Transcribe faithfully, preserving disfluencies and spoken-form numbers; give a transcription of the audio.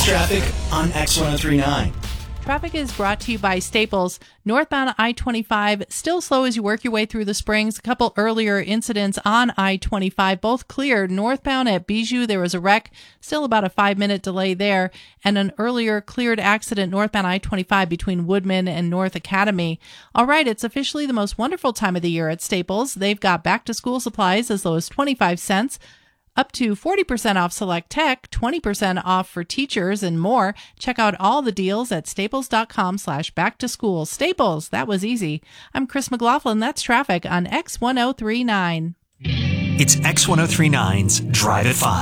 That's traffic on X ten thirty-nine. Traffic is brought to you by Staples. Northbound I twenty-five, still slow as you work your way through the Springs. A couple earlier incidents on I twenty-five, both cleared. Northbound at Bijou, there was a wreck, still about a five-minute delay there, and an earlier cleared accident northbound I twenty-five between Woodman and North Academy. All right, it's officially the most wonderful time of the year at Staples. They've got back-to-school supplies as low as twenty-five cents. Up to forty percent off select tech, twenty percent off for teachers, and more. Check out all the deals at staples.com slash back to school. Staples, that was easy. I'm Chris McLaughlin. That's traffic on X ten thirty-nine. It's X ten thirty-nine's Drive at five.